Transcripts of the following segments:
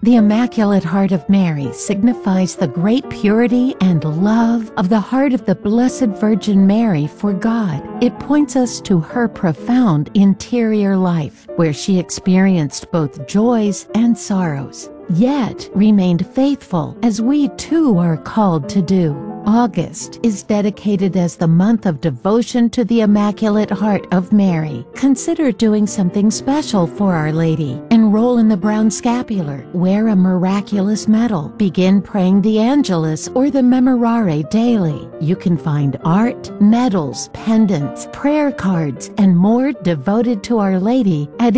The Immaculate Heart of Mary signifies the great purity and love of the heart of the Blessed Virgin Mary for God. It points us to her profound interior life, where she experienced both joys and sorrows, yet remained faithful, as we too are called to do. August is dedicated as the month of devotion to the Immaculate Heart of Mary. Consider doing something special for Our Lady. Enroll in the Brown Scapular, wear a miraculous medal, begin praying the Angelus or the Memorare daily. You can find art, medals, pendants, prayer cards, and more devoted to Our Lady at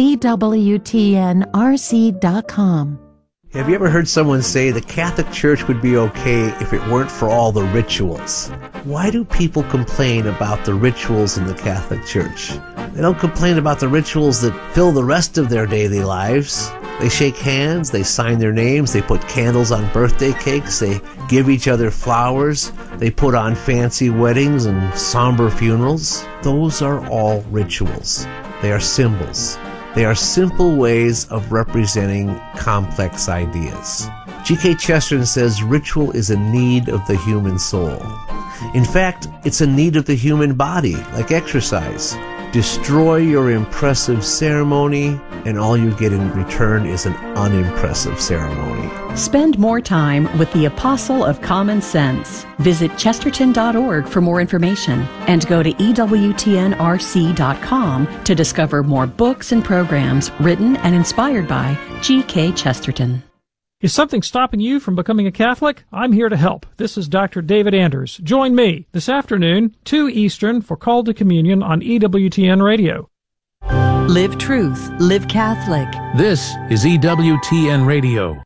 EWTNRC.com. Have you ever heard someone say the Catholic Church would be okay if it weren't for all the rituals? Why do people complain about the rituals in the Catholic Church? They don't complain about the rituals that fill the rest of their daily lives. They shake hands, they sign their names, they put candles on birthday cakes, they give each other flowers, they put on fancy weddings and somber funerals. Those are all rituals. They are symbols. They are simple ways of representing complex ideas. G.K. Chesterton says ritual is a need of the human soul. In fact, it's a need of the human body, like exercise. Destroy your impressive ceremony, and all you get in return is an unimpressive ceremony. Spend more time with the Apostle of Common Sense. Visit chesterton.org for more information and go to EWTNRC.com to discover more books and programs written and inspired by G.K. Chesterton. Is something stopping you from becoming a Catholic? I'm here to help. This is Dr. David Anders. Join me this afternoon, 2 Eastern, for Call to Communion on EWTN Radio. Live truth. Live Catholic. This is EWTN Radio.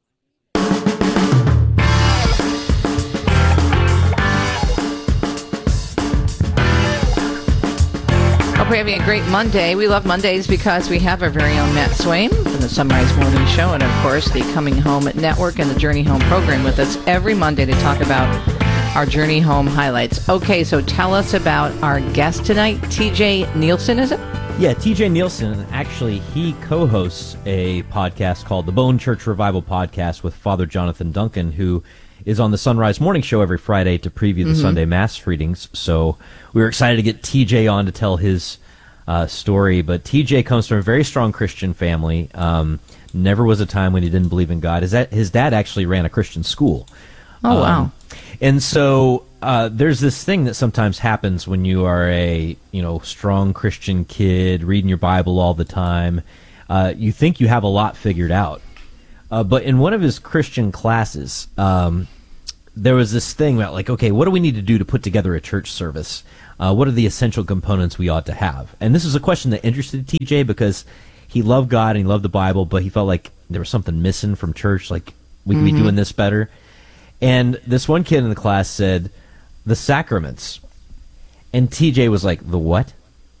Hope you're having a great Monday. We love Mondays because we have our very own Matt Swaim from the Sunrise Morning Show and, of course, the Coming Home Network and the Journey Home program with us every Monday to talk about our Journey Home highlights. Okay, so tell us about our guest tonight, TJ Nielsen, is it? Yeah, TJ Nielsen, actually, he co-hosts a podcast called the Bone Church Revival Podcast with Father Jonathan Duncan, who is on the Sunrise Morning Show every Friday to preview the Sunday Mass readings. So we were excited to get TJ on to tell his story. But TJ comes from a very strong Christian family. Never was a time when he didn't believe in God. His dad actually ran a Christian school. Oh, wow. And so there's this thing that sometimes happens when you are a strong Christian kid, reading your Bible all the time. You think you have a lot figured out. But in one of his Christian classes, there was this thing about, like, okay, what do we need to do to put together a church service? What are the essential components we ought to have? And this is a question that interested TJ because he loved God and he loved the Bible, but he felt like there was something missing from church, like we could be doing this better. And this one kid in the class said, the sacraments. And TJ was like, the what?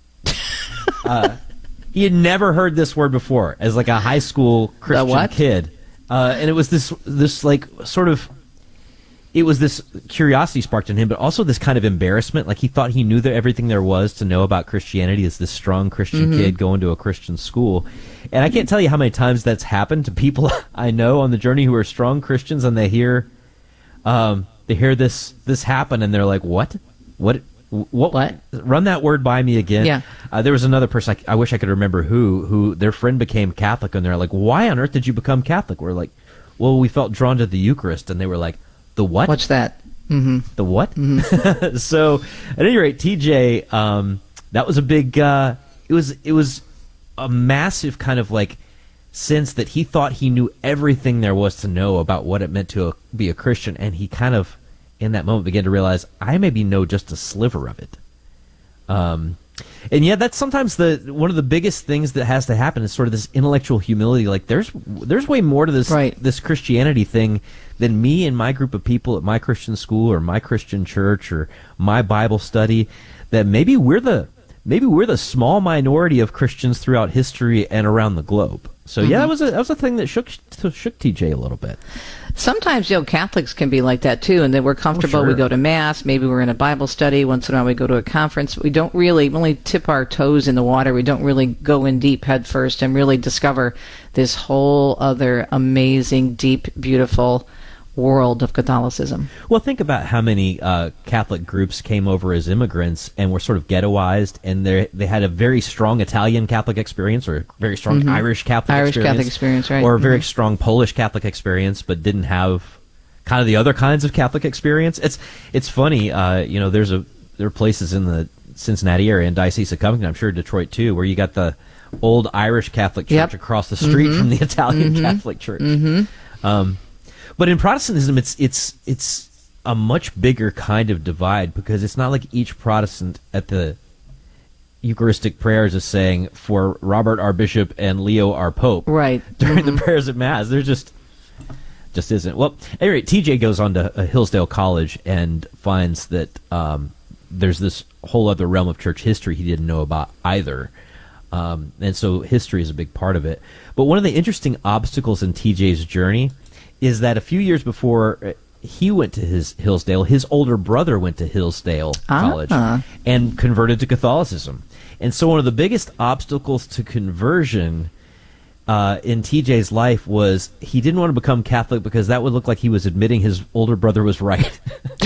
He had never heard this word before as like a high school Christian kid. And it was this like sort of, it was this curiosity sparked in him, but also this kind of embarrassment. Like he thought he knew everything there was to know about Christianity as this strong Christian kid going to a Christian school. And I can't tell you how many times that's happened to people I know on the journey who are strong Christians, and they hear this happen, and they're like, what? Run that word by me again. Yeah. There was another person, I wish I could remember who their friend became Catholic, and they're like, why on earth did you become Catholic? We're like, well, we felt drawn to the Eucharist, and they were like, the what? What's that? The what? So, at any rate, TJ, that was a big, it was a massive kind of like sense that he thought he knew everything there was to know about what it meant to be a Christian, and he kind of, in that moment, began to realize, I maybe know just a sliver of it. And yeah, that's sometimes one of the biggest things that has to happen is sort of this intellectual humility. Like there's way more to this this Christianity thing than me and my group of people at my Christian school or my Christian church or my Bible study. That maybe we're the small minority of Christians throughout history and around the globe. So that was a thing that shook TJ a little bit. Sometimes, Catholics can be like that too, and then we're comfortable. Sure. We go to Mass, maybe we're in a Bible study, once in a while we go to a conference. We only tip our toes in the water. We don't really go in deep head first and really discover this whole other amazing, deep, beautiful world of Catholicism. Well, think about how many Catholic groups came over as immigrants and were sort of ghettoized, and they had a very strong Italian Catholic experience, or a very strong Irish Catholic experience, right? Or a very strong Polish Catholic experience, but didn't have kind of the other kinds of Catholic experience. It's funny, there are places in the Cincinnati area and Diocese of Covington, I'm sure Detroit too, where you got the old Irish Catholic church across the street from the Italian Catholic church. But in Protestantism, it's a much bigger kind of divide, because it's not like each Protestant at the Eucharistic prayers is saying, for Robert our Bishop and Leo our Pope, right, during the prayers at Mass. There just isn't. Well, at any rate, TJ goes on to Hillsdale College and finds that there's this whole other realm of church history he didn't know about either. And so history is a big part of it. But one of the interesting obstacles in TJ's journey is that a few years before he went to Hillsdale, his older brother went to Hillsdale College and converted to Catholicism. And so one of the biggest obstacles to conversion in TJ's life was he didn't want to become Catholic because that would look like he was admitting his older brother was right.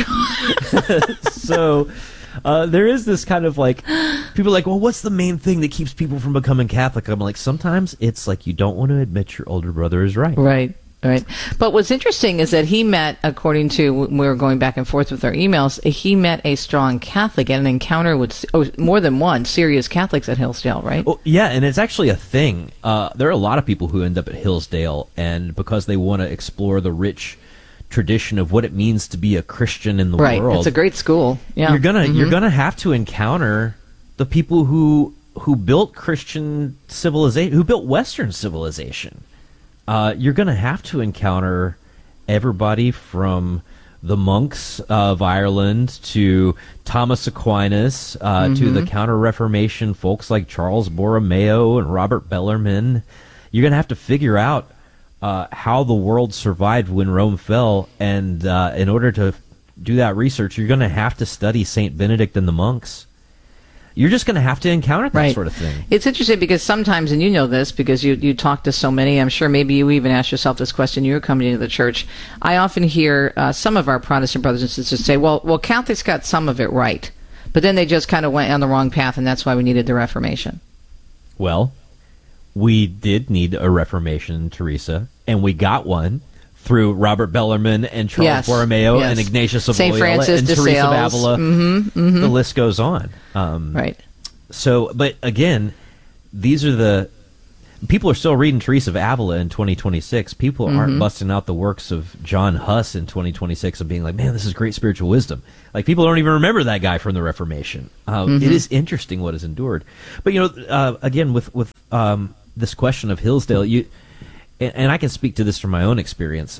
So there is this kind of like, people are like, well, what's the main thing that keeps people from becoming Catholic? I'm like, sometimes it's like you don't want to admit your older brother is right. Right. Right. But what's interesting is that he met, according to, we were going back and forth with our emails, he met a strong Catholic at an encounter with more than one serious Catholics at Hillsdale, right? Oh, yeah, and it's actually a thing. There are a lot of people who end up at Hillsdale, and because they want to explore the rich tradition of what it means to be a Christian in the world. Right. It's a great school. Yeah. You're gonna have to encounter the people who built Christian civilization, who built Western civilization. You're going to have to encounter everybody from the monks of Ireland to Thomas Aquinas to the Counter-Reformation folks like Charles Borromeo and Robert Bellarmine. You're going to have to figure out how the world survived when Rome fell, and in order to do that research, you're going to have to study St. Benedict and the monks. You're just going to have to encounter that sort of thing. It's interesting because sometimes, and you know this because you talk to so many, I'm sure maybe you even ask yourself this question, you're coming into the church. I often hear some of our Protestant brothers and sisters say, well, Catholics got some of it right, but then they just kind of went on the wrong path, and that's why we needed the Reformation. Well, we did need a Reformation, Teresa, and we got one through Robert Bellarmine and Charles Borromeo and Ignatius of Loyola and Teresa of Avila. The list goes on. Right. So, but again, these are people are still reading Teresa of Avila in 2026. People aren't busting out the works of John Huss in 2026 and being like, man, this is great spiritual wisdom. Like, people don't even remember that guy from the Reformation. It is interesting what has endured. But, again, with this question of Hillsdale, and I can speak to this from my own experience.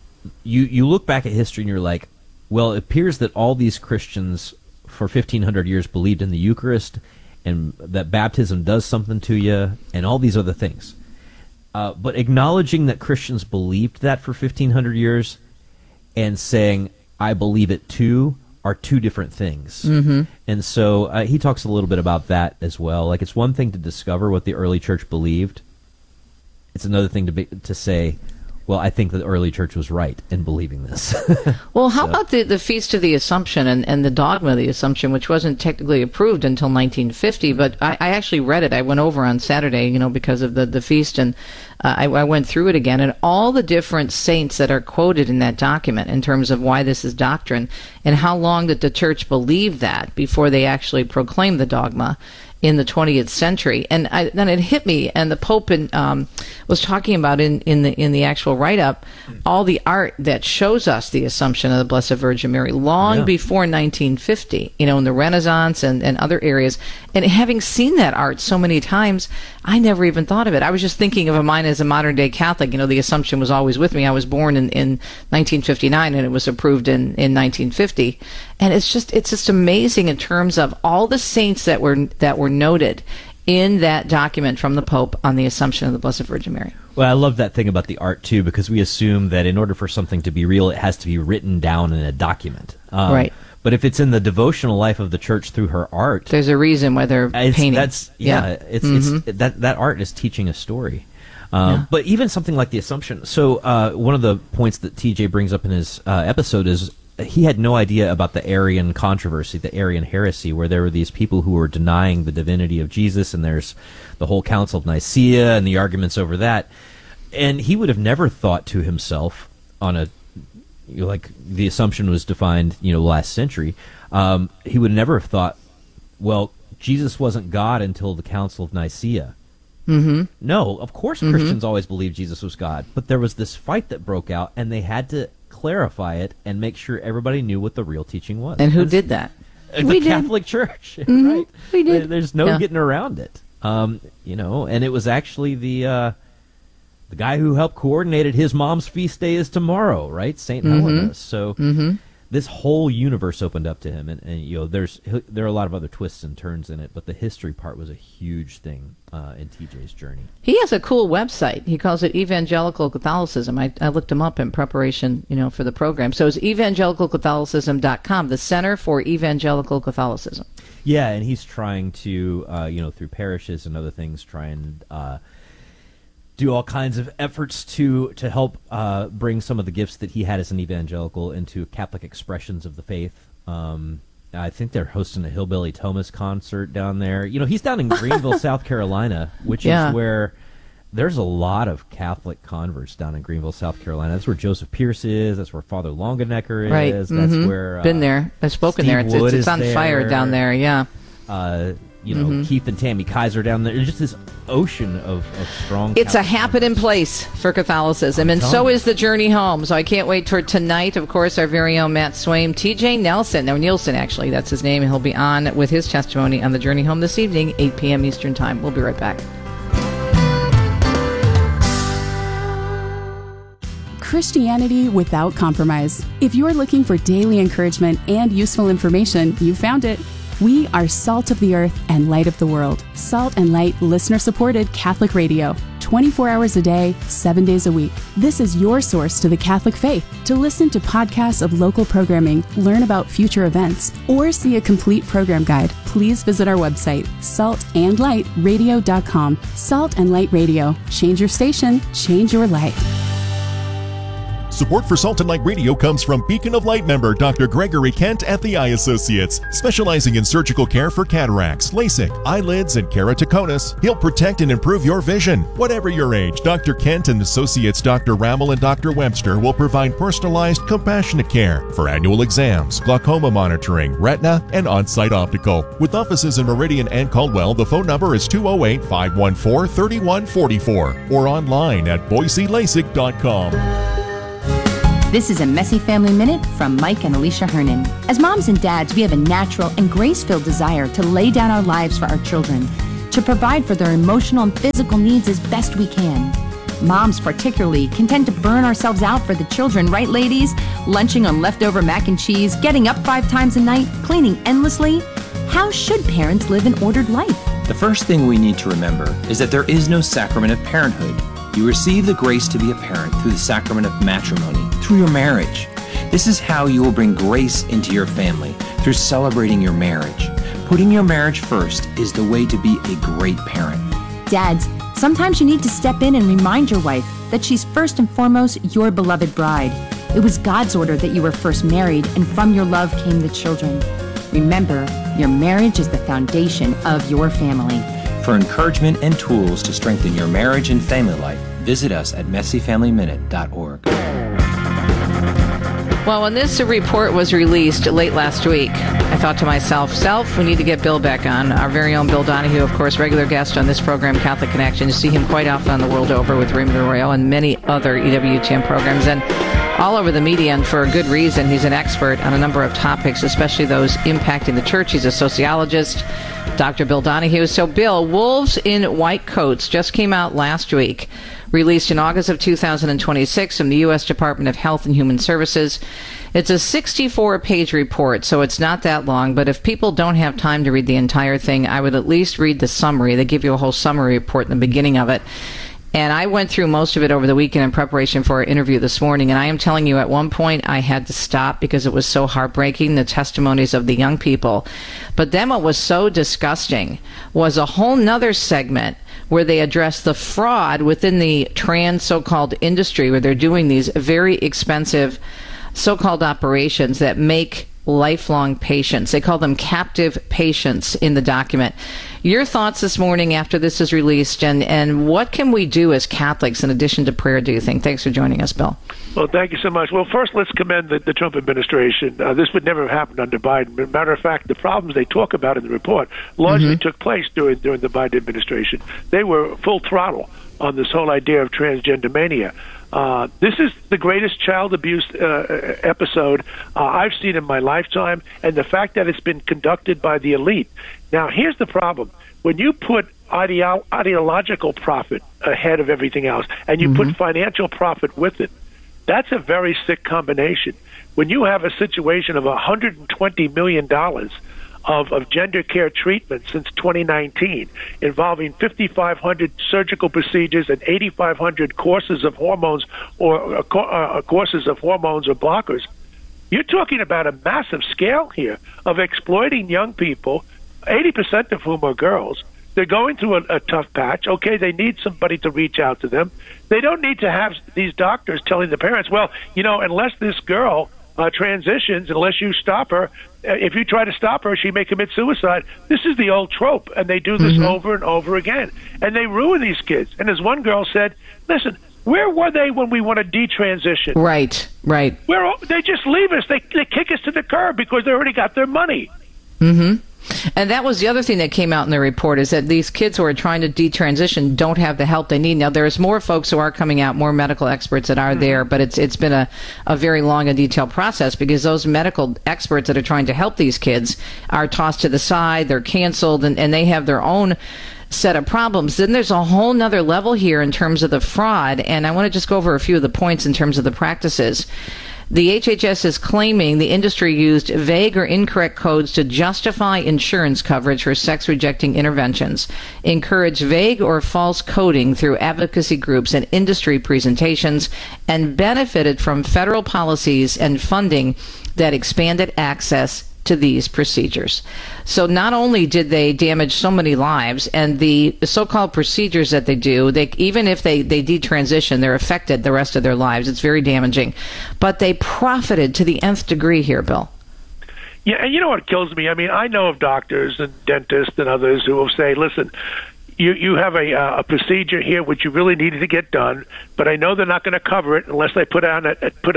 You look back at history and you're like, well, it appears that all these Christians for 1,500 years believed in the Eucharist and that baptism does something to you and all these other things. But acknowledging that Christians believed that for 1,500 years and saying, I believe it too, are two different things. And so he talks a little bit about that as well. Like, it's one thing to discover what the early church believed. It's another thing to say, well, I think the early church was right in believing this. Well, how about the Feast of the Assumption and the dogma of the Assumption, which wasn't technically approved until 1950, but I actually read it. I went over on Saturday, because of the feast, and I went through it again, and all the different saints that are quoted in that document in terms of why this is doctrine and how long that the church believed that before they actually proclaimed the dogma in the 20th century. And then it hit me, and the Pope was talking about in the actual write-up all the art that shows us the Assumption of the Blessed Virgin Mary long before 1950, in the Renaissance and other areas. And having seen that art so many times, I never even thought of it. I was just thinking of mine as a modern-day Catholic. The Assumption was always with me. I was born in 1959, and it was approved in 1950. And it's just amazing in terms of all the saints that were noted in that document from the Pope on the Assumption of the Blessed Virgin Mary. Well, I love that thing about the art, too, because we assume that in order for something to be real, it has to be written down in a document. Right. But if it's in the devotional life of the church through her art, there's a reason why they're painting. That art is teaching a story. But even something like the Assumption. So one of the points that TJ brings up in his episode is he had no idea about the Arian controversy, the Arian heresy, where there were these people who were denying the divinity of Jesus, and there's the whole Council of Nicaea and the arguments over that. And he would have never thought to himself on a like the Assumption was defined, last century. He would never have thought, well, Jesus wasn't God until the Council of Nicaea. Mm-hmm. No, of course Christians always believed Jesus was God, but there was this fight that broke out, and they had to clarify it and make sure everybody knew what the real teaching was. And who did that? The Catholic Church, right? We did. There's no getting around it. And it was actually the guy who helped coordinated his mom's feast day is tomorrow, right? St. Helena. So this whole universe opened up to him, and there are a lot of other twists and turns in it, but the history part was a huge thing in TJ's journey. He has a cool website. He calls it Evangelical Catholicism. I looked him up in preparation, for the program. So it's evangelicalcatholicism.com, the Center for Evangelical Catholicism. Yeah, and he's trying to, through parishes and other things, try and do all kinds of efforts to help bring some of the gifts that he had as an evangelical into Catholic expressions of the faith. I think they're hosting a Hillbilly Thomas concert down there. He's down in Greenville, South Carolina, which is where there's a lot of Catholic converts down in Greenville, South Carolina. That's where Joseph Pierce is. That's where Father Longenecker is. Right. That's where been there. I've spoken Steve there. Wood It's on there. fire down there. Yeah. Keith and Tammy Kaiser down there. There's just this ocean of strong. It's a Catholic happening place for Catholicism, and so is the journey home. So I can't wait for tonight. Of course, our very own Matt Swaim, TJ Nelson. No, Nielsen, actually, that's his name. He'll be on with his testimony on the journey home this evening, 8 p.m. Eastern Time. We'll be right back. Christianity without compromise. If you're looking for daily encouragement and useful information, you found it. We are Salt of the Earth and Light of the World. Salt and Light listener-supported Catholic radio. 24 hours a day, 7 days a week. This is your source to the Catholic faith. To listen to podcasts of local programming, learn about future events, or see a complete program guide, please visit our website, saltandlightradio.com. Salt and Light Radio. Change your station, change your life. Support for Salt and Light Radio comes from Beacon of Light member Dr. Gregory Kent at the Eye Associates, specializing in surgical care for cataracts, LASIK, eyelids, and keratoconus. He'll protect and improve your vision. Whatever your age, Dr. Kent and Associates Dr. Rammel and Dr. Webster will provide personalized, compassionate care for annual exams, glaucoma monitoring, retina, and on-site optical. With offices in Meridian and Caldwell, the phone number is 208-514-3144 or online at boiselasik.com. This is a Messy Family Minute from Mike and Alicia Hernan. As moms and dads, we have a natural and grace-filled desire to lay down our lives for our children, to provide for their emotional and physical needs as best we can. Moms particularly can tend to burn ourselves out for the children, right ladies? Lunching on leftover mac and cheese, getting up 5 times a night, cleaning endlessly. How should parents live an ordered life? The first thing we need to remember is that there is no sacrament of parenthood. You receive the grace to be a parent through the sacrament of matrimony, through your marriage. This is how you will bring grace into your family, through celebrating your marriage. Putting your marriage first is the way to be a great parent. Dads, sometimes you need to step in and remind your wife that she's first and foremost your beloved bride. It was God's order that you were first married, and from your love came the children. Remember, your marriage is the foundation of your family. For encouragement and tools to strengthen your marriage and family life, visit us at messyfamilyminute.org. Well, when this report was released late last week, I thought to myself, we need to get Bill back on. Our very own Bill Donahue, of course, regular guest on this program, Catholic Connection. You see him quite often on the world over with Raymond Arroyo and many other EWTN programs. And all over the media, and for a good reason. He's an expert on a number of topics, especially those impacting the church. He's a sociologist, Dr. Bill Donohue. So, Bill, Wolves in White Coats just came out last week, released in August of 2026 from the U.S. Department of Health and Human Services. It's a 64-page report, so it's not that long, but if people don't have time to read the entire thing, I would at least read the summary. They give you a whole summary report in the beginning of it. And I went through most of it over the weekend in preparation for our interview this morning, and I am telling you, at one point I had to stop because it was so heartbreaking, the testimonies of the young people. But then what was so disgusting was a whole nother segment where they address the fraud within the trans so-called industry, where they're doing these very expensive so-called operations that make lifelong patients. They call them captive patients in the document. Your thoughts this morning after this is released, and what can we do as Catholics in addition to prayer, do you think? Thanks for joining us, Bill. Well, thank you so much. Well, first, let's commend the Trump administration. This would never have happened under Biden. As a matter of fact, the problems they talk about in the report largely took place during the Biden administration. They were full throttle on this whole idea of transgender mania. This is the greatest child abuse episode I've seen in my lifetime, and the fact that it's been conducted by the elite. Now, here's the problem. When you put ideological profit ahead of everything else, and you put financial profit with it, that's a very sick combination. When you have a situation of $120 million of gender care treatment since 2019, involving 5,500 surgical procedures and 8,500 courses of hormones or courses of hormones or blockers, you're talking about a massive scale here of exploiting young people, 80% of whom are girls. They're going through a tough patch. Okay, they need somebody to reach out to them. They don't need to have these doctors telling the parents, well, unless this girl transitions, unless you stop her, if you try to stop her, she may commit suicide. This is the old trope, and they do this over and over again. And they ruin these kids. And as one girl said, listen, where were they when we want to detransition? Right. They just leave us. They kick us to the curb because they already got their money. And that was the other thing that came out in the report, is that these kids who are trying to detransition don't have the help they need. Now, there's more folks who are coming out, more medical experts that are there, but it's been a very long and detailed process, because those medical experts that are trying to help these kids are tossed to the side, they're canceled, and they have their own set of problems. Then there's a whole nother level here in terms of the fraud, and I want to just go over a few of the points in terms of the practices. The HHS is claiming the industry used vague or incorrect codes to justify insurance coverage for sex-rejecting interventions, encouraged vague or false coding through advocacy groups and industry presentations, and benefited from federal policies and funding that expanded access to these procedures. So not only did they damage so many lives, and the so-called procedures that they do, even if they detransition, they're affected the rest of their lives. It's very damaging. But they profited to the nth degree here, Bill. Yeah, and you know what kills me? I mean, I know of doctors and dentists and others who will say, listen, you have a procedure here which you really needed to get done, but I know they're not going to cover it unless they put down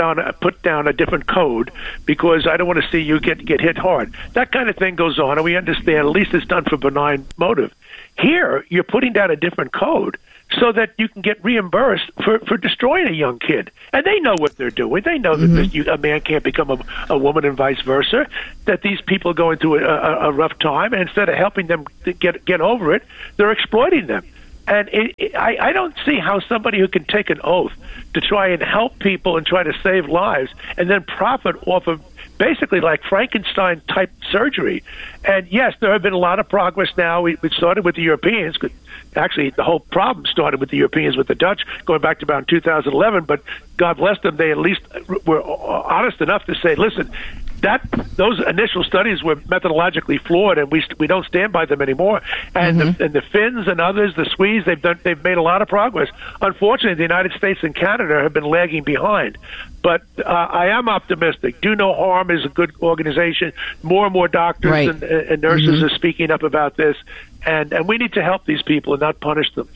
a different code, because I don't want to see you get hit hard. That kind of thing goes on, and we understand at least it's done for benign motive. Here, you're putting down a different code so that you can get reimbursed for destroying a young kid. And they know what they're doing. They know that a man can't become a woman and vice versa, that these people are going through a rough time, and instead of helping them to get over it, they're exploiting them. And I don't see how somebody who can take an oath to try and help people and try to save lives and then profit off of basically like Frankenstein-type surgery. And yes, there have been a lot of progress now. We started with the Europeans. Actually, the whole problem started with the Europeans, with the Dutch, going back to about 2011. But God bless them, they at least were honest enough to say, listen, those initial studies were methodologically flawed, and we don't stand by them anymore. And the Finns and others, the Swedes, they've made a lot of progress. Unfortunately, the United States and Canada have been lagging behind. But I am optimistic. Do No Harm is a good organization. More and more doctors and nurses are speaking up about this, and we need to help these people and not punish them.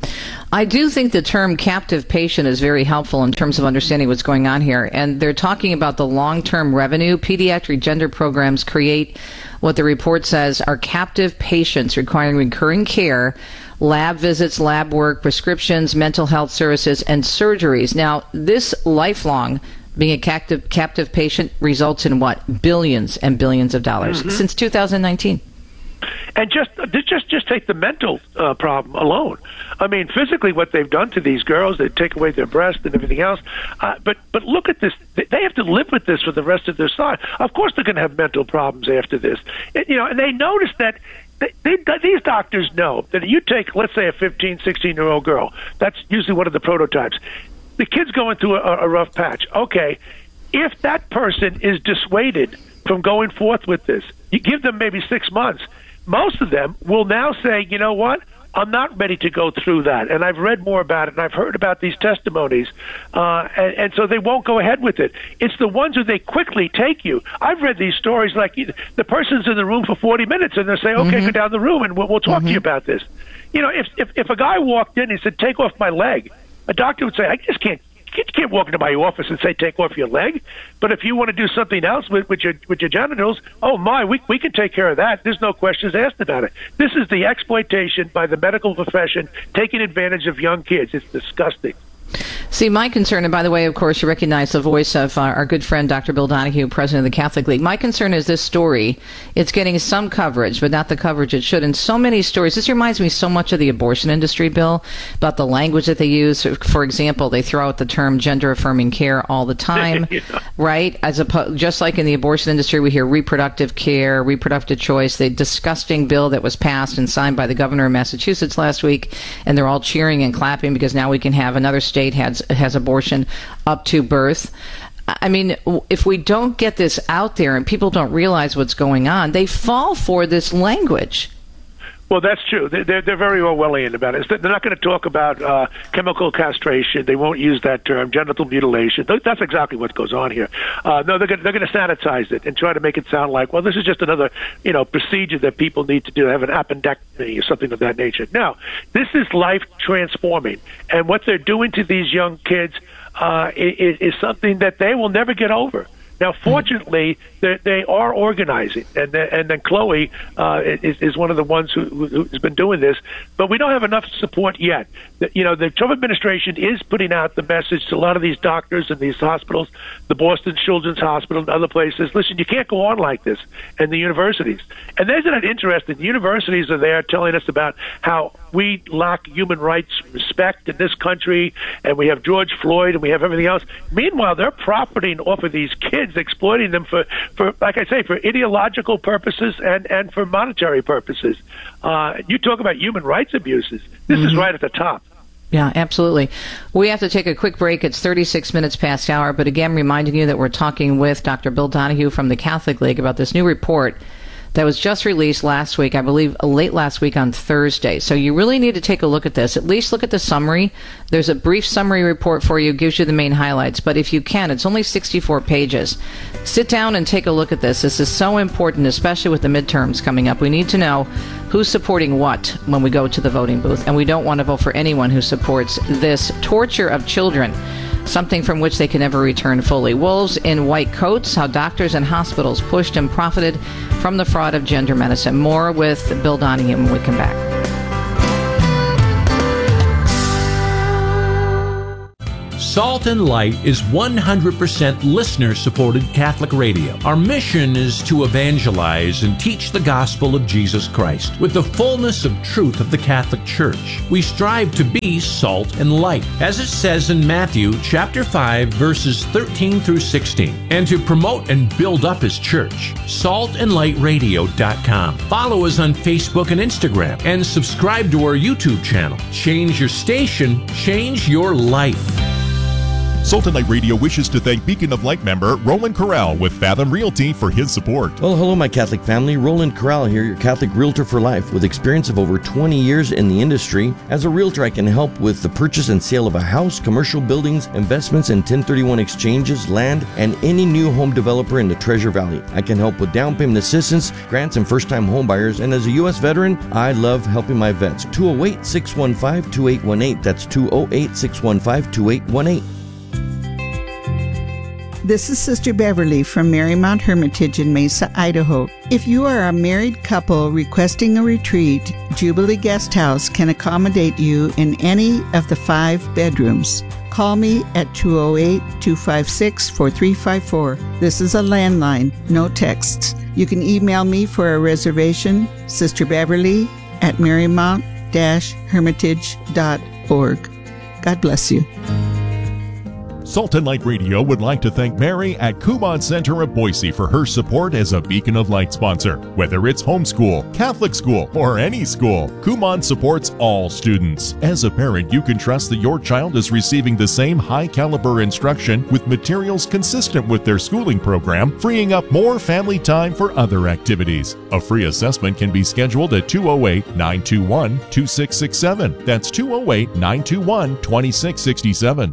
I do think the term captive patient is very helpful in terms of understanding what's going on here. And they're talking about the long-term revenue. Pediatric gender programs create what the report says are captive patients requiring recurring care, lab visits, lab work, prescriptions, mental health services, and surgeries. Now, this lifelong Being a captive patient results in what? Billions and billions of dollars since 2019. And just take the mental problem alone. I mean, physically, what they've done to these girls, they take away their breasts and everything else. But look at this; they have to live with this for the rest of their life. Of course, they're going to have mental problems after this. And they notice that. These doctors know that you take, let's say, a 15, 16-year-old girl. That's usually one of the prototypes. The kid's going through a rough patch. Okay, if that person is dissuaded from going forth with this, you give them maybe 6 months. Most of them will now say, you know what, I'm not ready to go through that. And I've read more about it, and I've heard about these testimonies. And so they won't go ahead with it. It's the ones who they quickly take you. I've read these stories like the person's in the room for 40 minutes, and they say, okay, go down the room, and we'll talk to you about this. If a guy walked in and said, take off my leg, a doctor would say, I just can't. You can't walk into my office and say, take off your leg. But if you want to do something else with your genitals, oh, my, we can take care of that. There's no questions asked about it. This is the exploitation by the medical profession taking advantage of young kids. It's disgusting. See, my concern, and by the way, of course, you recognize the voice of our good friend, Dr. Bill Donahue, president of the Catholic League. My concern is this story. It's getting some coverage, but not the coverage it should. And so many stories. This reminds me so much of the abortion industry, Bill, about the language that they use. For example, they throw out the term gender-affirming care all the time, right? Just like in the abortion industry, we hear reproductive care, reproductive choice, the disgusting bill that was passed and signed by the governor of Massachusetts last week, and they're all cheering and clapping because now we can have another state has abortion up to birth. I mean, if we don't get this out there and people don't realize what's going on, they fall for this language. Well, that's true. They're very Orwellian about it. They're not going to talk about chemical castration. They won't use that term, genital mutilation. That's exactly what goes on here. No, they're going to sanitize it and try to make it sound like, well, this is just another, procedure that people need to do, have an appendectomy or something of that nature. No, this is life transforming, and what they're doing to these young kids is something that they will never get over. Now, fortunately, they are organizing, and then Chloe is one of the ones who's been doing this. But we don't have enough support yet. The Trump administration is putting out the message to a lot of these doctors and these hospitals, the Boston Children's Hospital and other places. Listen, you can't go on like this, and the universities. And isn't it interesting? The universities are there telling us about how we lack human rights respect in this country, and we have George Floyd, and we have everything else. Meanwhile, they're profiting off of these kids, exploiting them for like I say, for ideological purposes and for monetary purposes. You talk about human rights abuses. This is right at the top. Yeah, absolutely. We have to take a quick break. It's 36 minutes past hour, but again, reminding you that we're talking with Dr. Bill Donahue from the Catholic League about this new report that was just released last week, I believe late last week on Thursday. So you really need to take a look at this. At least look at the summary. There's a brief summary report for you, gives you the main highlights. But if you can, it's only 64 pages. Sit down and take a look at this. This is so important, especially with the midterms coming up. We need to know who's supporting what when we go to the voting booth. And we don't want to vote for anyone who supports this torture of children, something from which they can never return fully. Wolves in white coats, how doctors and hospitals pushed and profited from the fraud of gender medicine. More with Bill Donahue when we come back. Salt and Light is 100% listener-supported Catholic radio. Our mission is to evangelize and teach the gospel of Jesus Christ with the fullness of truth of the Catholic Church. We strive to be salt and light, as it says in Matthew chapter 5, verses 13 through 16, and to promote and build up His church. saltandlightradio.com. Follow us on Facebook and Instagram, and subscribe to our YouTube channel. Change your station, change your life. Salt and Light Radio wishes to thank Beacon of Light member Roland Corral with Fathom Realty for his support. Well, hello, my Catholic family. Roland Corral here, your Catholic realtor for life, with experience of over 20 years in the industry. As a realtor, I can help with the purchase and sale of a house, commercial buildings, investments in 1031 exchanges, land, and any new home developer in the Treasure Valley. I can help with down payment assistance, grants, and first-time home buyers. And as a U.S. veteran, I love helping my vets. 208-615-2818. That's 208-615-2818. This is Sister Beverly from Marymount Hermitage in Mesa, Idaho. If you are a married couple requesting a retreat, Jubilee Guest House can accommodate you in any of the 5 bedrooms. Call me at 208-256-4354. This is a landline, no texts. You can email me for a reservation, sisterbeverly@marymount-hermitage.org. God bless you. Salt and Light Radio would like to thank Mary at Kumon Center of Boise for her support as a Beacon of Light sponsor. Whether it's homeschool, Catholic school, or any school, Kumon supports all students. As a parent, you can trust that your child is receiving the same high-caliber instruction with materials consistent with their schooling program, freeing up more family time for other activities. A free assessment can be scheduled at 208-921-2667. That's 208-921-2667.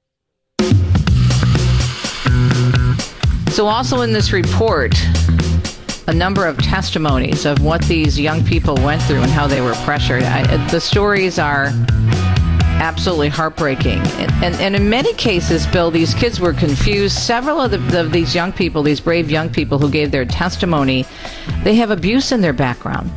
So also in this report, a number of testimonies of what these young people went through and how they were pressured. The stories are absolutely heartbreaking. And in many cases, Bill, these kids were confused. Several of these young people, these brave young people who gave their testimony, they have abuse in their background.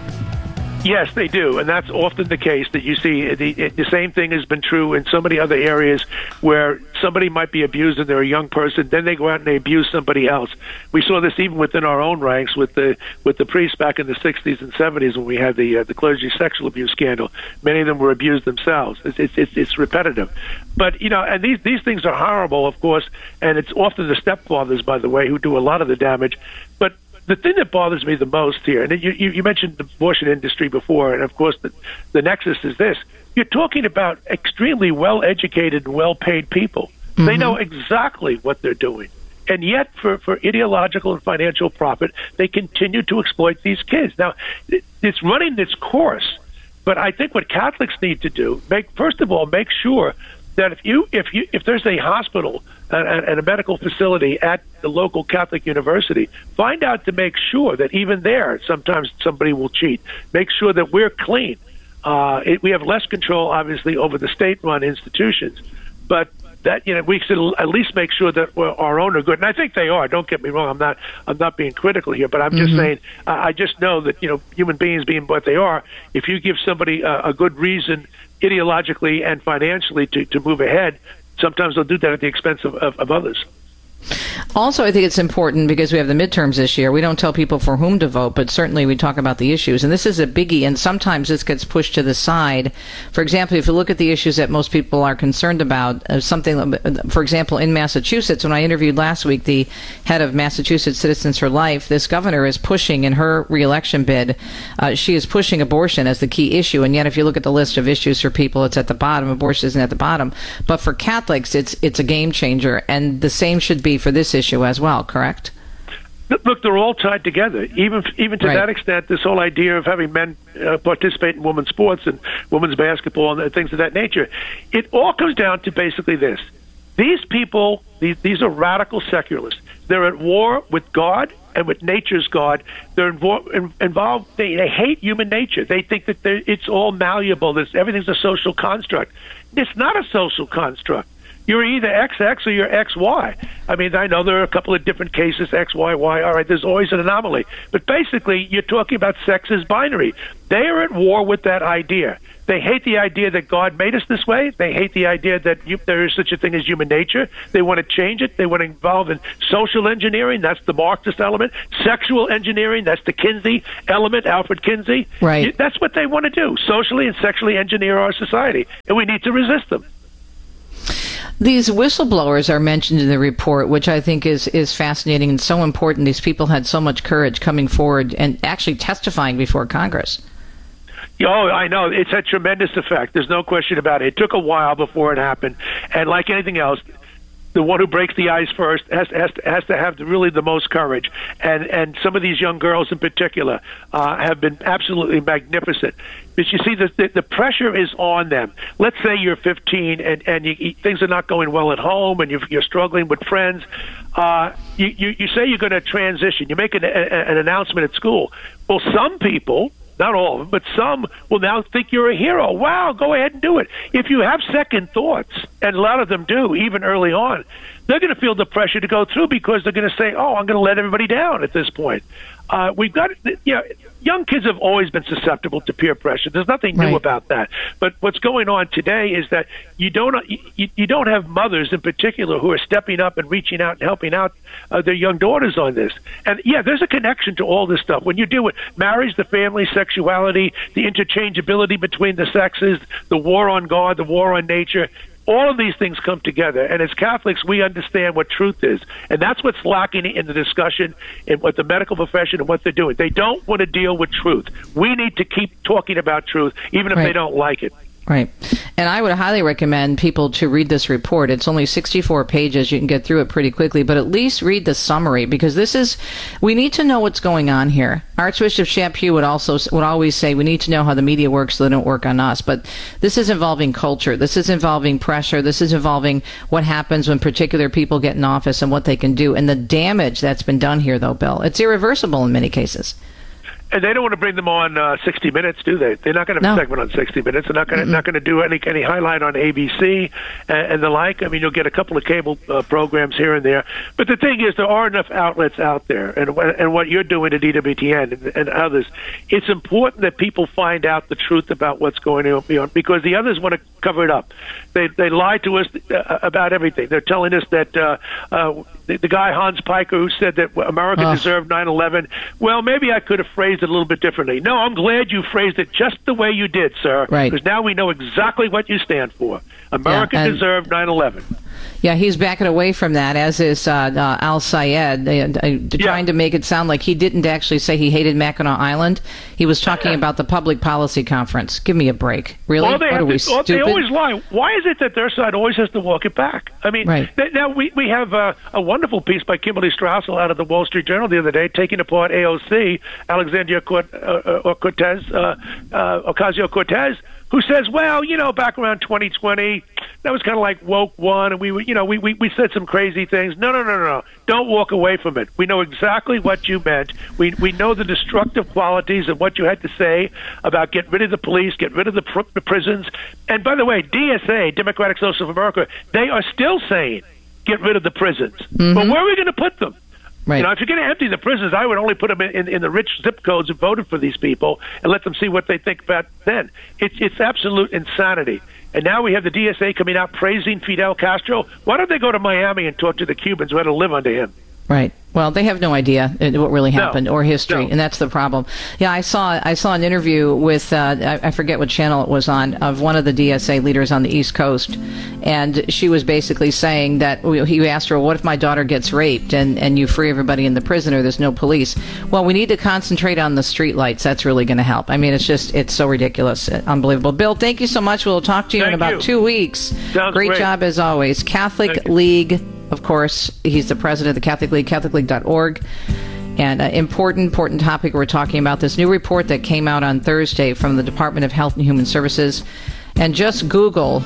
Yes, they do, and that's often the case that you see. The same thing has been true in so many other areas where somebody might be abused and they're a young person, then they go out and they abuse somebody else. We saw this even within our own ranks with the priests back in the 60s and 70s when we had the clergy sexual abuse scandal. Many of them were abused themselves. It's repetitive, but and these things are horrible, of course, and it's often the stepfathers, by the way, who do a lot of the damage. But the thing that bothers me the most here, and you mentioned the abortion industry before, and of course the nexus is this. You're talking about extremely well-educated and well-paid people. Mm-hmm. They know exactly what they're doing. And yet, for ideological and financial profit, they continue to exploit these kids. Now, it's running its course, but I think what Catholics need to do, first of all, make sure that if there's a hospital and a medical facility at the local Catholic university, find out to make sure that even there, sometimes somebody will cheat. Make sure that we're clean. We have less control, obviously, over the state-run institutions, but that we should at least make sure that our own are good, and I think they are. Don't get me wrong; I'm not being critical here, but I'm just saying. I just know that human beings being what they are, if you give somebody a good reason, ideologically and financially, to move ahead, sometimes they'll do that at the expense of others. Also, I think it's important because we have the midterms this year. We don't tell people for whom to vote, but certainly we talk about the issues. And this is a biggie, and sometimes this gets pushed to the side. For example, if you look at the issues that most people are concerned about, for example, in Massachusetts, when I interviewed last week the head of Massachusetts Citizens for Life, this governor is pushing in her reelection bid, she is pushing abortion as the key issue. And yet, if you look at the list of issues for people, it's at the bottom. Abortion isn't at the bottom. But for Catholics, it's a game changer. And the same should be for this issue as well, correct? Look, they're all tied together. Even to that extent, this whole idea of having men participate in women's sports and women's basketball and things of that nature, it all comes down to basically this. These people, these are radical secularists. They're at war with God and with nature's God. They're involved. They hate human nature. They think that it's all malleable. Everything's a social construct. It's not a social construct. You're either XX or you're XY. I mean, I know there are a couple of different cases, X, Y, Y. All right, there's always an anomaly. But basically, you're talking about sex as binary. They are at war with that idea. They hate the idea that God made us this way. They hate the idea that there is such a thing as human nature. They want to change it. They want to involve in social engineering. That's the Marxist element. Sexual engineering. That's the Kinsey element, Alfred Kinsey. Right. That's what they want to do, socially and sexually engineer our society. And we need to resist them. These whistleblowers are mentioned in the report, which I think is fascinating and so important. These people had so much courage coming forward and actually testifying before Congress. Oh, I know. It's had tremendous effect. There's no question about it. It took a while before it happened. And like anything else, the one who breaks the ice first has to have really the most courage. And some of these young girls in particular have been absolutely magnificent. But you see, the pressure is on them. Let's say you're 15 and things are not going well at home and you're struggling with friends. You say you're going to transition. You make an announcement at school. Well, some people, not all of them, but some will now think you're a hero. Wow, go ahead and do it. If you have second thoughts, and a lot of them do, even early on, they're going to feel the pressure to go through because they're going to say, oh, I'm going to let everybody down at this point. We've got, young kids have always been susceptible to peer pressure. There's nothing new about that. But what's going on today is that you don't have mothers in particular who are stepping up and reaching out and helping out their young daughters on this. And there's a connection to all this stuff. When you deal with marriage, the family, sexuality, the interchangeability between the sexes, the war on God, the war on nature, all of these things come together, and as Catholics, we understand what truth is, and that's what's lacking in the discussion in what the medical profession and what they're doing. They don't want to deal with truth. We need to keep talking about truth, even if they don't like it. Right. And I would highly recommend people to read this report. It's only 64 pages. You can get through it pretty quickly, but at least read the summary, because we need to know what's going on here. Archbishop Chaput would always say we need to know how the media works so they don't work on us. But this is involving culture. This is involving pressure. This is involving what happens when particular people get in office and what they can do. And the damage that's been done here, though, Bill, it's irreversible in many cases. And they don't want to bring them on 60 Minutes, do they? They're not going to have a segment on 60 Minutes. They're not going to do any highlight on ABC and the like. I mean, you'll get a couple of cable programs here and there. But the thing is, there are enough outlets out there, and what you're doing at EWTN and others, it's important that people find out the truth about what's going on, because the others want to cover it up. They lie to us about everything. They're telling us that the guy Hans Piker, who said that America deserved 9/11, well, maybe I could have phrased it a little bit differently. No, I'm glad you phrased it just the way you did, sir. Right. Because now we know exactly what you stand for. America deserved 9/11. Yeah, he's backing away from that, as is Al Sayed, trying to make it sound like he didn't actually say he hated Mackinac Island. He was talking about the public policy conference. Give me a break. Really? What are we, stupid? They always lie. Why is it that their side always has to walk it back? I mean, now we have a wonderful piece by Kimberly Strassel out of the Wall Street Journal the other day, taking apart AOC, Alexandria Ocasio-Cortez, who says, well, back around 2020, that was kind of like woke one, and we said some crazy things. No. Don't walk away from it. We know exactly what you meant. We know the destructive qualities of what you had to say about get rid of the police, get rid of the prisons. And by the way, DSA, Democratic Socialists of America, they are still saying get rid of the prisons. But where are we going to put them? Right. If you're going to empty the prisons, I would only put them in the rich zip codes who voted for these people and let them see what they think about then. It's absolute insanity. And now we have the DSA coming out praising Fidel Castro. Why don't they go to Miami and talk to the Cubans who had to live under him? Right. Well, they have no idea what really happened or history, and that's the problem. Yeah, I saw an interview with I forget what channel it was on, of one of the DSA leaders on the East Coast, and she was basically saying that he asked her, "What if my daughter gets raped and you free everybody in the prison, or there's no police?" Well, we need to concentrate on the streetlights. That's really going to help. I mean, it's so ridiculous, unbelievable. Bill, thank you so much. We'll talk to you in about 2 weeks. Sounds great job as always. Catholic League. Of course, he's the president of the Catholic League, CatholicLeague.org. And important topic we're talking about, this new report that came out on Thursday from the Department of Health and Human Services. And just Google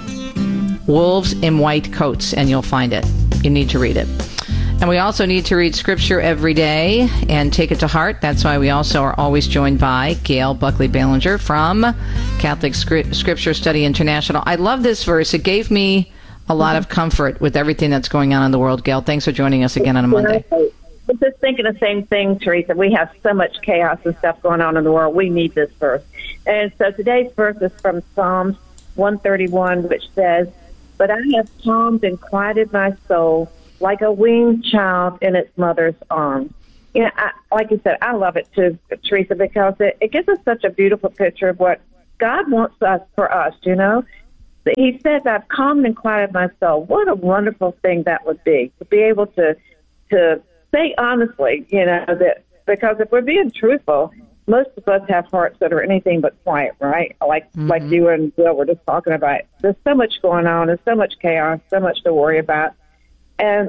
wolves in white coats, and you'll find it. You need to read it. And we also need to read Scripture every day and take it to heart. That's why we also are always joined by Gail Buckley-Ballinger from Catholic Scripture Study International. I love this verse. It gave me a lot of comfort with everything that's going on in the world. Gail, thanks for joining us again on a Monday. I'm just thinking the same thing, Teresa. We have so much chaos and stuff going on in the world. We need this verse. And so today's verse is from Psalms 131, which says, "But I have calmed and quieted my soul like a weaned child in its mother's arms." Like you said, I love it too, Teresa, because it gives us such a beautiful picture of what God wants us for us, He says, "I've calmed and quieted my soul." What a wonderful thing that would be, to be able to say honestly, that, because if we're being truthful, most of us have hearts that are anything but quiet, right? Like you and Bill were just talking about. There's so much going on. There's so much chaos, so much to worry about. And,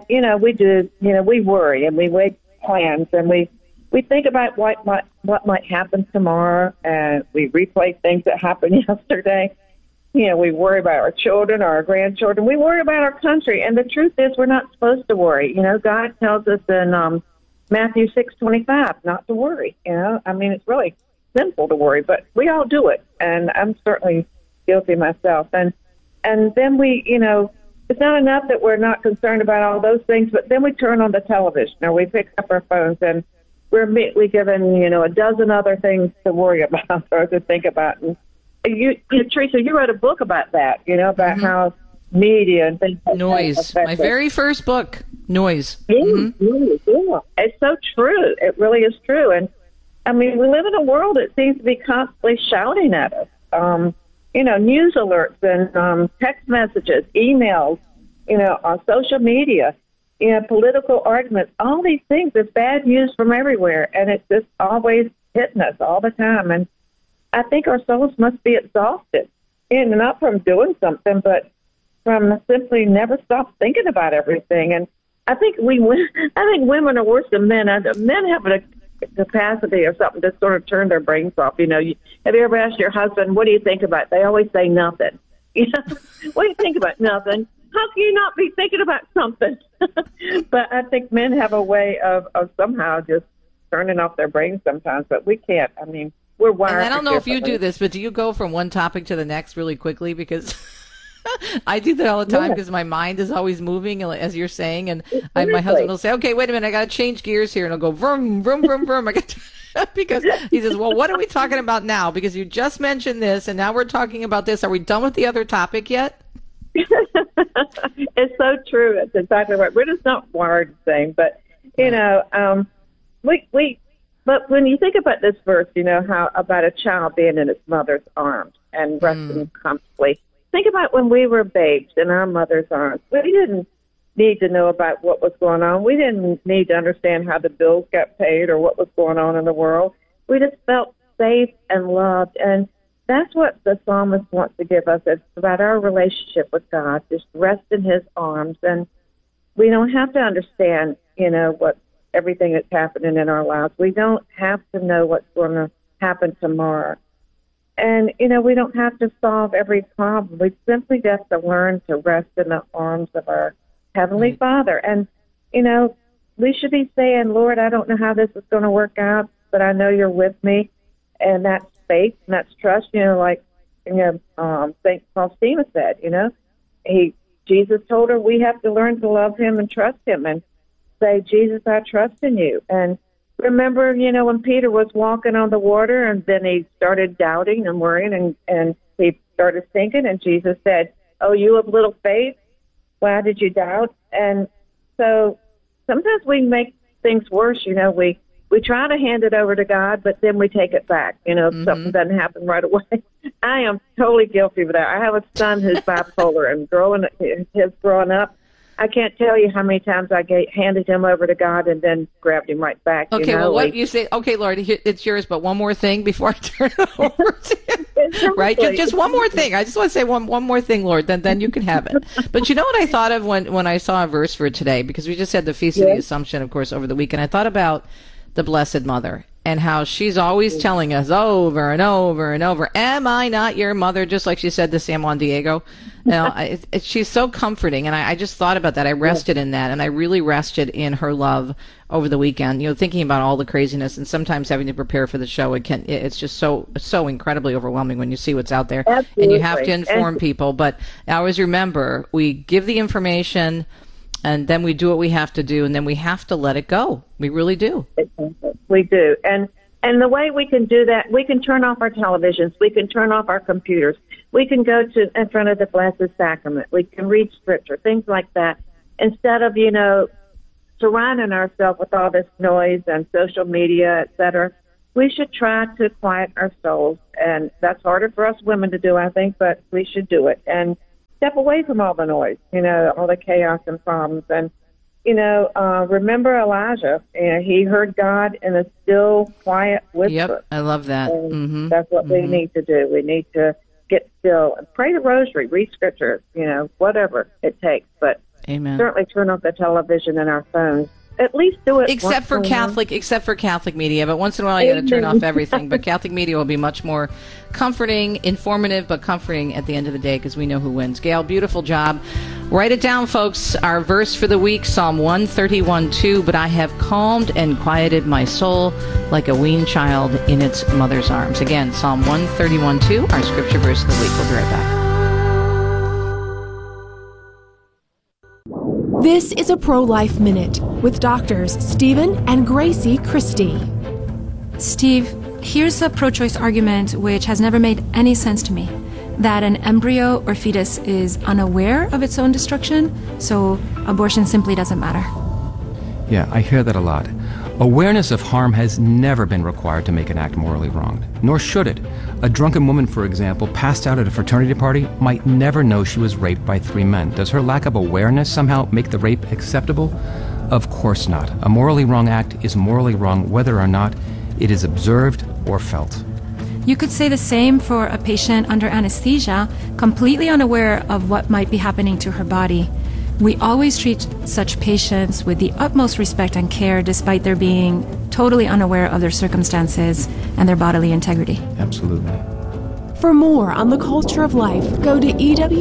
we worry and we make plans and we think about what might happen tomorrow, and we replay things that happened yesterday. We worry about our children or our grandchildren. We worry about our country. And the truth is, we're not supposed to worry. God tells us in Matthew 6:25 not to worry. It's really simple to worry, but we all do it. And I'm certainly guilty myself. And then we, it's not enough that we're not concerned about all those things, but then we turn on the television or we pick up our phones and we're immediately given, a dozen other things to worry about or to think about. And Teresa, you wrote a book about that, about how media and things like Noise. That My very first book, Noise. Yeah, yeah. It's so true. It really is true. And, we live in a world that seems to be constantly shouting at us. News alerts and text messages, emails, on social media, political arguments, all these things. There's bad news from everywhere, and it's just always hitting us all the time. And I think our souls must be exhausted, and not from doing something, but from simply never stop thinking about everything. And I think women are worse than men. Men have a capacity or something to sort of turn their brains off. Have you ever asked your husband, what do you think about? They always say nothing. What do you think about? Nothing. How can you not be thinking about something? But I think men have a way of somehow just turning off their brains sometimes, but we can't. We're wired. And I don't know if you do this, but do you go from one topic to the next really quickly? Because I do that all the time because my mind is always moving, as you're saying. And my husband will say, okay, wait a minute, I got to change gears here. And I'll go, vroom, vroom, vroom, vroom. Because he says, well, what are we talking about now? Because you just mentioned this, and now we're talking about this. Are we done with the other topic yet? It's so true. It's exactly right. We're just not wired the same. But, but when you think about this verse, how about a child being in its mother's arms and resting comfortably. Think about when we were babes in our mother's arms. We didn't need to know about what was going on. We didn't need to understand how the bills got paid or what was going on in the world. We just felt safe and loved. And that's what the psalmist wants to give us. It's about our relationship with God, just rest in his arms. And we don't have to understand, what everything that's happening in our lives. We don't have to know what's going to happen tomorrow. And, we don't have to solve every problem. We simply have to learn to rest in the arms of our Heavenly Father. And, we should be saying, Lord, I don't know how this is going to work out, but I know you're with me. And that's faith and that's trust, like St. Faustina said, Jesus told her we have to learn to love him and trust him and say, Jesus, I trust in you. And remember, when Peter was walking on the water and then he started doubting and worrying and he started sinking and Jesus said, oh, you have little faith? Why did you doubt? And so sometimes we make things worse. We try to hand it over to God, but then we take it back, if something doesn't happen right away. I am totally guilty of that. I have a son who's bipolar and growing up, I can't tell you how many times I handed him over to God and then grabbed him right back. Okay, well, what you say, okay, Lord, it's yours, but one more thing before I turn it over to you. Right? Just one more thing. I just want to say one more thing, Lord, then you can have it. But you know what I thought of when I saw a verse for today? Because we just had the Feast of the Assumption, of course, over the weekend. I thought about the Blessed Mother and how she's always telling us over and over and over, am I not your mother? Just like she said to San Juan Diego. She's so comforting, and I just thought about that. I rested in that, and I really rested in her love over the weekend, thinking about all the craziness and sometimes having to prepare for the show. It's just so incredibly overwhelming when you see what's out there. Absolutely. And you have to inform people. But I always remember, we give the information, and then we do what we have to do, and then we have to let it go. We really do. We do. And the way we can do that, we can turn off our televisions. We can turn off our computers. We can go in front of the Blessed Sacrament. We can read Scripture, things like that. Instead of, surrounding ourselves with all this noise and social media, et cetera, we should try to quiet our souls. And that's harder for us women to do, I think, but we should do it. And step away from all the noise, all the chaos and problems. And, remember Elijah, he heard God in a still, quiet whisper. Yep, I love that. That's what we need to do. We need to get still and pray the rosary, read Scripture, whatever it takes. But Amen. Certainly turn off the television and our phones. At least do it except for Catholic media, but once in a while you got to turn off everything. But Catholic media will be much more comforting, informative, but comforting at the end of the day because we know who wins. Gail, beautiful job. Write it down, folks. Our verse for the week, Psalm 131:2. But I have calmed and quieted my soul like a weaned child in its mother's arms. Again, Psalm 131:2, our scripture verse of the week. We'll be right back. This is a Pro-Life Minute with doctors Stephen and Gracie Christie. Steve, here's a pro-choice argument which has never made any sense to me. That an embryo or fetus is unaware of its own destruction, so abortion simply doesn't matter. Yeah, I hear that a lot. Awareness of harm has never been required to make an act morally wrong, nor should it. A drunken woman, for example, passed out at a fraternity party might never know she was raped by 3 men. Does her lack of awareness somehow make the rape acceptable? Of course not. A morally wrong act is morally wrong whether or not it is observed or felt. You could say the same for a patient under anesthesia, completely unaware of what might be happening to her body. We always treat such patients with the utmost respect and care despite their being totally unaware of their circumstances and their bodily integrity. Absolutely. For more on the culture of life, go to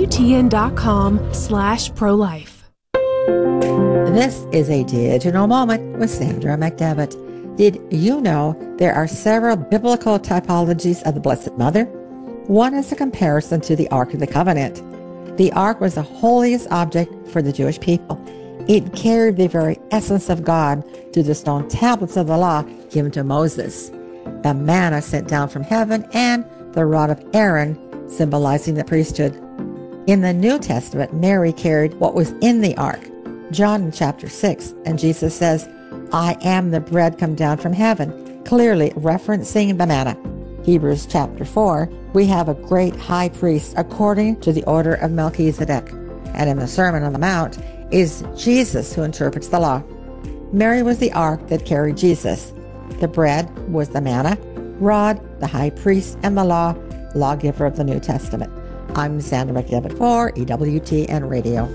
EWTN.com/prolife. This is a digital moment with Sandra McDevitt. Did you know there are several biblical typologies of the Blessed Mother? One is a comparison to the Ark of the Covenant. The Ark was the holiest object for the Jewish people. It carried the very essence of God to the stone tablets of the law given to Moses. The manna sent down from heaven and the rod of Aaron symbolizing the priesthood. In the New Testament, Mary carried what was in the Ark. John chapter 6, and Jesus says, I am the bread come down from heaven, clearly referencing the manna. Hebrews chapter 4, we have a great high priest according to the order of Melchizedek. And in the Sermon on the Mount is Jesus who interprets the law. Mary was the ark that carried Jesus. The bread was the manna, rod, the high priest, and the law, lawgiver of the New Testament. I'm Sandra McDevitt for EWTN Radio.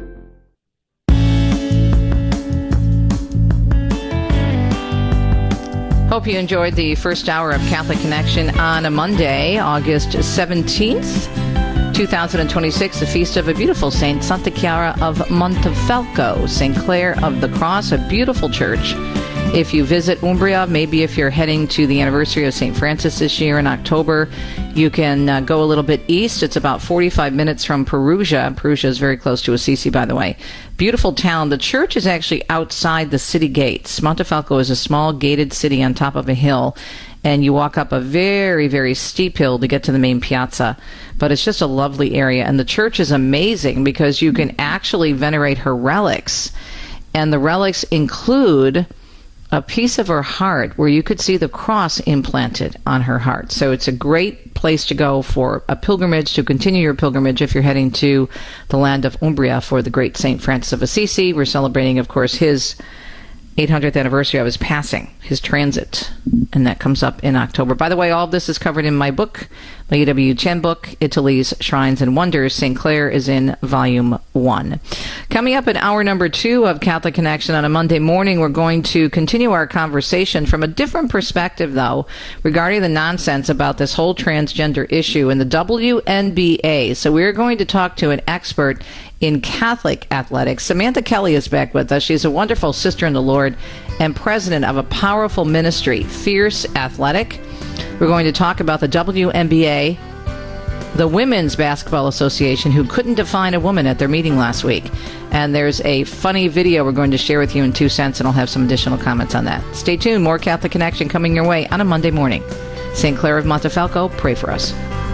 Hope you enjoyed the first hour of Catholic Connection on a Monday, August 17th, 2026, the feast of a beautiful saint, Santa Chiara of Montefalco, St. Clare of the Cross, a beautiful church. If you visit Umbria, maybe if you're heading to the anniversary of St. Francis this year in October, you can go a little bit east. It's about 45 minutes from Perugia. Perugia is very close to Assisi, by the way. Beautiful town. The church is actually outside the city gates. Montefalco is a small gated city on top of a hill, and you walk up a very, very steep hill to get to the main piazza. But it's just a lovely area, and the church is amazing because you can actually venerate her relics, and the relics include a piece of her heart where you could see the cross implanted on her heart. So it's a great place to go for a pilgrimage, to continue your pilgrimage if you're heading to the land of Umbria for the great St. Francis of Assisi. We're celebrating, of course, his 800th anniversary of his passing, his transit, and that comes up in October. By the way, all of this is covered in my book, my EWTN book, Italy's Shrines and Wonders. St. Clare is in Volume 1. Coming up in hour number 2 of Catholic Connection on a Monday morning, we're going to continue our conversation from a different perspective, though, regarding the nonsense about this whole transgender issue in the WNBA. So we're going to talk to an expert in Catholic athletics. Samantha Kelly is back with us. She's a wonderful sister in the Lord and president of a powerful ministry, Fierce Athletic. We're going to talk about the WNBA, the Women's Basketball Association, who couldn't define a woman at their meeting last week. And there's a funny video we're going to share with you in 2 cents, and I'll have some additional comments on that. Stay tuned. More Catholic Connection coming your way on a Monday morning. St. Clare of Montefalco, pray for us.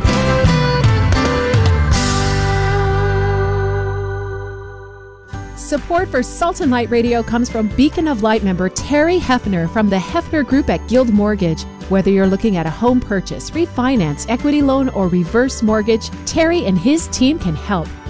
Support for Salt and Light Radio comes from Beacon of Light member Terry Hefner from the Hefner Group at Guild Mortgage. Whether you're looking at a home purchase, refinance, equity loan, or reverse mortgage, Terry and his team can help.